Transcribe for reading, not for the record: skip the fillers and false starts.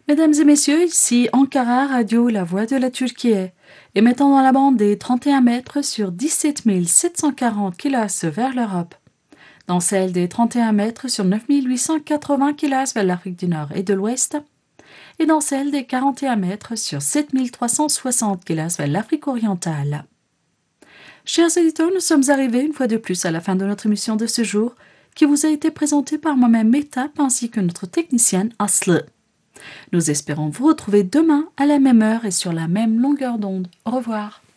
Mesdames et messieurs, ici Ankara Radio, la voix de la Turquie, émettant dans la bande des 31 mètres sur 17 740 kHz vers l'Europe, dans celle des 31 mètres sur 9 880 kHz vers l'Afrique du Nord et de l'Ouest, et dans celle des 41 mètres sur 7 360 kHz vers l'Afrique orientale. Chers auditeurs, nous sommes arrivés une fois de plus à la fin de notre émission de ce jour, qui vous a été présentée par moi-même Metap ainsi que notre technicienne Aslı. Nous espérons vous retrouver demain à la même heure et sur la même longueur d'onde. Au revoir.